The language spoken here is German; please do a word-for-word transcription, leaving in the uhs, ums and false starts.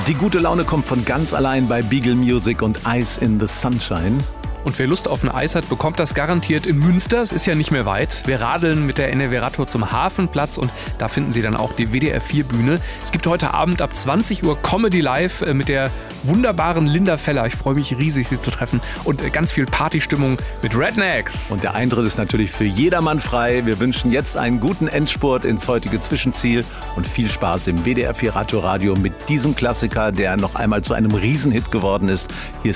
die gute Laune kommt von ganz allein bei Beagle Music und Ice in the Sunshine. Und wer Lust auf ein Eis hat, bekommt das garantiert in Münster. Es ist ja nicht mehr weit. Wir radeln mit der N R W Radtour zum Hafenplatz und da finden Sie dann auch die W D R vier Bühne. Es gibt heute Abend ab zwanzig Uhr Comedy Live mit der wunderbaren Linda Feller. Ich freue mich riesig, Sie zu treffen. Und ganz viel Partystimmung mit Rednecks. Und der Eintritt ist natürlich für jedermann frei. Wir wünschen jetzt einen guten Endspurt ins heutige Zwischenziel und viel Spaß im W D R vier Radtour Radio mit diesem Klassiker, der noch einmal zu einem Riesenhit geworden ist. Hier ist